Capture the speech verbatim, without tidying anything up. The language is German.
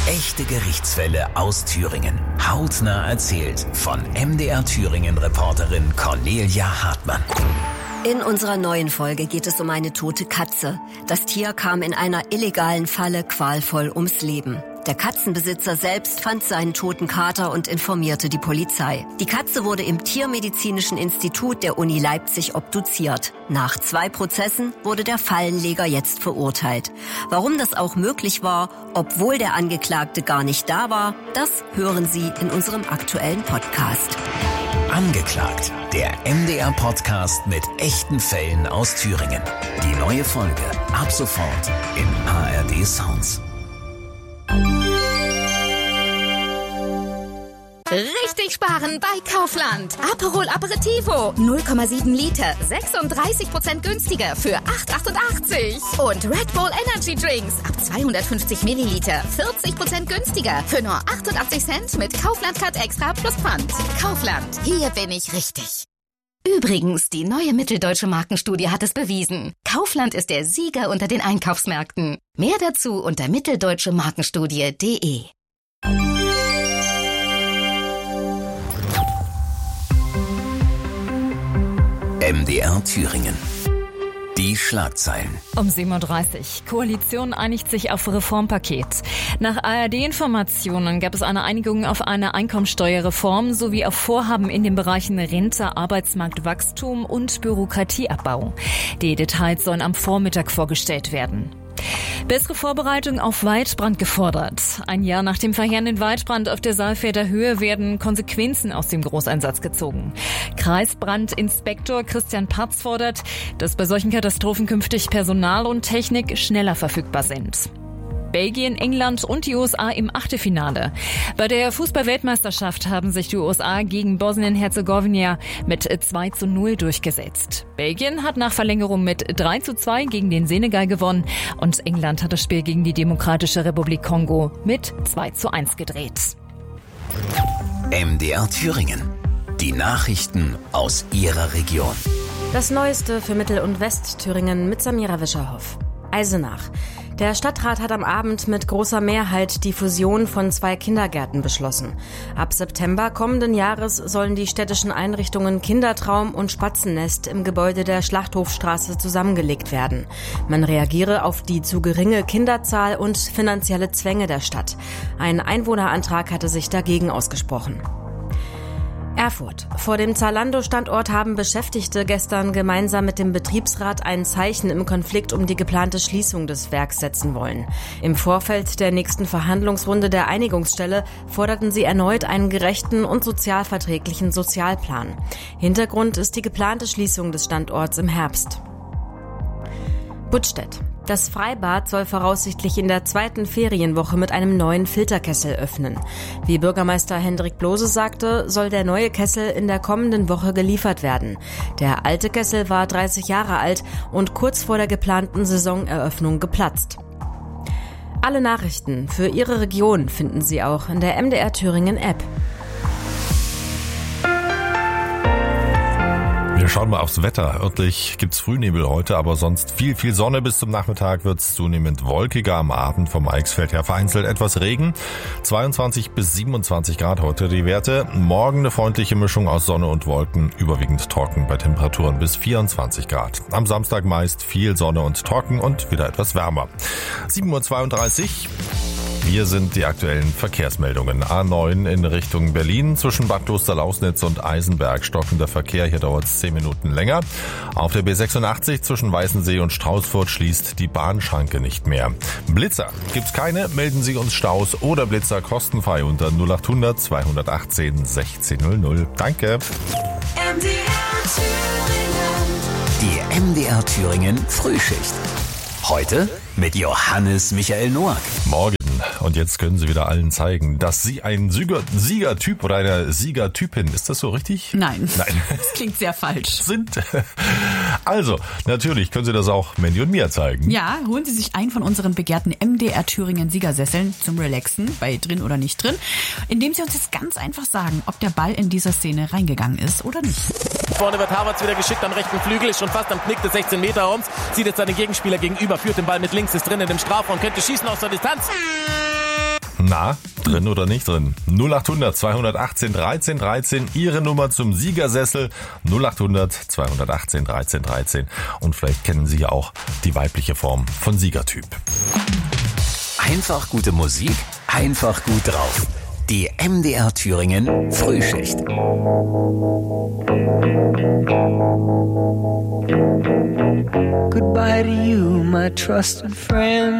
Echte Gerichtsfälle aus Thüringen. Hautnah erzählt von M D R Thüringen-Reporterin Cornelia Hartmann. In unserer neuen Folge geht es um eine tote Katze. Das Tier kam in einer illegalen Falle qualvoll ums Leben. Der Katzenbesitzer selbst fand seinen toten Kater und informierte die Polizei. Die Katze wurde im Tiermedizinischen Institut der Uni Leipzig obduziert. Nach zwei Prozessen wurde der Fallenleger jetzt verurteilt. Warum das auch möglich war, obwohl der Angeklagte gar nicht da war, das hören Sie in unserem aktuellen Podcast. Angeklagt, der M D R-Podcast mit echten Fällen aus Thüringen. Die neue Folge ab sofort in A R D Sounds. Richtig sparen bei Kaufland. Aperol Aperitivo, null Komma sieben Liter, sechsunddreißig Prozent günstiger für acht achtundachtzig. Und Red Bull Energy Drinks ab zweihundertfünfzig Milliliter, vierzig Prozent günstiger für nur achtundachtzig Cent mit Kaufland Card Extra plus Pfand. Kaufland, hier bin ich richtig. Übrigens, die neue Mitteldeutsche Markenstudie hat es bewiesen. Kaufland ist der Sieger unter den Einkaufsmärkten. Mehr dazu unter mitteldeutsche markenstudie punkt de. M D R Thüringen. Die Schlagzeilen. Um sieben Uhr dreißig. Koalition einigt sich auf Reformpaket. Nach A R D-Informationen gab es eine Einigung auf eine Einkommensteuerreform sowie auf Vorhaben in den Bereichen Rente, Arbeitsmarktwachstum und Bürokratieabbau. Die Details sollen am Vormittag vorgestellt werden. Bessere Vorbereitung auf Waldbrand gefordert. Ein Jahr nach dem verheerenden Waldbrand auf der Saalfelder Höhe werden Konsequenzen aus dem Großeinsatz gezogen. Kreisbrandinspektor Christian Patz fordert, dass bei solchen Katastrophen künftig Personal und Technik schneller verfügbar sind. Belgien, England und die U S A im Achtelfinale. Bei der Fußball-Weltmeisterschaft haben sich die U S A gegen Bosnien-Herzegowina mit zwei zu null durchgesetzt. Belgien hat nach Verlängerung mit drei zu zwei gegen den Senegal gewonnen und England hat das Spiel gegen die Demokratische Republik Kongo mit zwei zu eins gedreht. M D R Thüringen. Die Nachrichten aus Ihrer Region. Das Neueste für Mittel- und Westthüringen mit Samira Wischerhoff. Eisenach. Der Stadtrat hat am Abend mit großer Mehrheit die Fusion von zwei Kindergärten beschlossen. Ab September kommenden Jahres sollen die städtischen Einrichtungen Kindertraum und Spatzennest im Gebäude der Schlachthofstraße zusammengelegt werden. Man reagiere auf die zu geringe Kinderzahl und finanzielle Zwänge der Stadt. Ein Einwohnerantrag hatte sich dagegen ausgesprochen. Erfurt. Vor dem Zalando-Standort haben Beschäftigte gestern gemeinsam mit dem Betriebsrat ein Zeichen im Konflikt um die geplante Schließung des Werks setzen wollen. Im Vorfeld der nächsten Verhandlungsrunde der Einigungsstelle forderten sie erneut einen gerechten und sozialverträglichen Sozialplan. Hintergrund ist die geplante Schließung des Standorts im Herbst. Buttstedt. Das Freibad soll voraussichtlich in der zweiten Ferienwoche mit einem neuen Filterkessel öffnen. Wie Bürgermeister Hendrik Blose sagte, soll der neue Kessel in der kommenden Woche geliefert werden. Der alte Kessel war dreißig Jahre alt und kurz vor der geplanten Saisoneröffnung geplatzt. Alle Nachrichten für Ihre Region finden Sie auch in der M D R Thüringen App. Wir schauen mal aufs Wetter. Örtlich gibt's Frühnebel heute, aber sonst viel, viel Sonne. Bis zum Nachmittag wird's zunehmend wolkiger. Am Abend vom Eichsfeld her vereinzelt etwas Regen. zweiundzwanzig bis siebenundzwanzig Grad heute die Werte. Morgen eine freundliche Mischung aus Sonne und Wolken, überwiegend trocken bei Temperaturen bis vierundzwanzig Grad. Am Samstag meist viel Sonne und trocken und wieder etwas wärmer. sieben Uhr zweiunddreißig. Hier sind die aktuellen Verkehrsmeldungen. A neun in Richtung Berlin zwischen Bad Klosterlausnitz und Eisenberg stockender Verkehr. Hier dauert es zehn Minuten länger. Auf der B sechsundachtzig zwischen Weißensee und Straußfurt schließt die Bahnschranke nicht mehr. Blitzer gibt's keine. Melden Sie uns Staus oder Blitzer kostenfrei unter null acht hundert zweihundertachtzehn sechzehn null null. Danke. M D R Thüringen. Die M D R Thüringen Frühschicht. Heute mit Johannes Michael Noack. Morgen. Und jetzt können Sie wieder allen zeigen, dass Sie ein Sieger, Siegertyp oder eine Siegertypin, ist das so richtig? Nein. Nein. Das klingt sehr falsch. Sind. Also, natürlich können Sie das auch Mandy und mir zeigen. Ja, holen Sie sich einen von unseren begehrten M D R Thüringen Siegersesseln zum Relaxen, bei drin oder nicht drin, indem Sie uns jetzt ganz einfach sagen, ob der Ball in dieser Szene reingegangen ist oder nicht. Vorne wird Havertz wieder geschickt am rechten Flügel, ist schon fast am Knick des sechzehn Meter Raums, sieht jetzt seinen Gegenspieler gegenüber, führt den Ball mit links, ist drinnen im Strafraum, könnte schießen aus der Distanz. Na, drin oder nicht drin? null acht hundert zweihundertachtzehn dreizehn dreizehn, Ihre Nummer zum Siegersessel. null acht hundert zweihundertachtzehn dreizehn dreizehn. Und vielleicht kennen Sie ja auch die weibliche Form von Siegertyp. Einfach gute Musik, einfach gut drauf. Die M D R Thüringen Frühschicht. Goodbye to you, my trusted friend.